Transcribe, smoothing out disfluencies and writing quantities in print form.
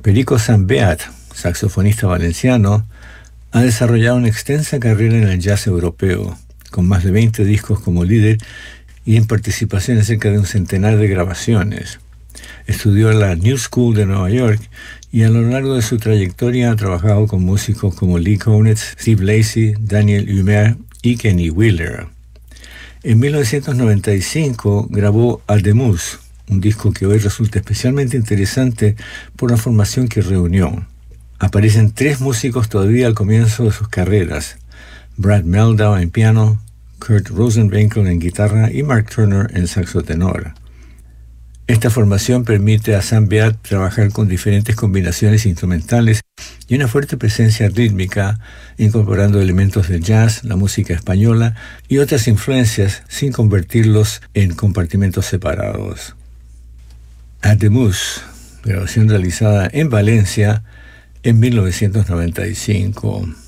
Perico Sambeat, saxofonista valenciano, ha desarrollado una extensa carrera en el jazz europeo, con más de 20 discos como líder y en participación en cerca de un centenar de grabaciones. Estudió en la New School de Nueva York y a lo largo de su trayectoria ha trabajado con músicos como Lee Konitz, Steve Lacy, Daniel Humer y Kenny Wheeler. En 1995 grabó Ademus, un disco que hoy resulta especialmente interesante por la formación que reunió. Aparecen 3 músicos todavía al comienzo de sus carreras: Brad Mehldau en piano, Kurt Rosenwinkel en guitarra y Mark Turner en saxo tenor. Esta formación permite a Sambeat trabajar con diferentes combinaciones instrumentales y una fuerte presencia rítmica, incorporando elementos del jazz, la música española y otras influencias sin convertirlos en compartimentos separados. Ademus, grabación realizada en Valencia en 1995.